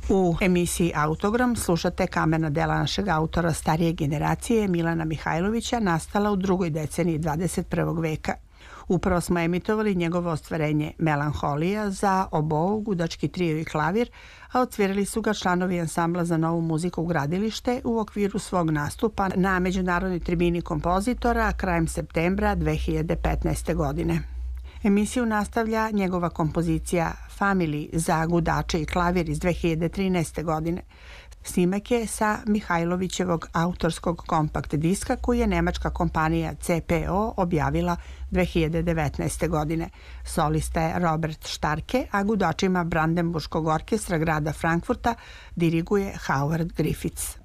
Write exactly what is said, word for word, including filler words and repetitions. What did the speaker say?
U emisiji Autogram slušate kamerna dela našeg autora starije generacije Milana Mihajlovića, nastala u drugoj deceniji dvadeset prvog veka. Upravo smo emitovali njegovo ostvarenje Melanholija za obou, gudački trio i klavir, a odsvirali su ga članovi ansambla za novu muziku u Gradilište u okviru svog nastupa na Međunarodnoj tribini kompozitora krajem septembra dve hiljade petnaeste. godine. Emisiju nastavlja njegova kompozicija Family za gudače i klavir iz dve hiljade trinaeste. godine. Snimak je sa Mihajlovićevog autorskog kompakt diska koji je nemačka kompanija C P O objavila dve hiljade devetnaeste. godine. Solista je Robert Starke, a gudačima Brandenburškog orkestra grada Frankfurta diriguje Howard Griffiths.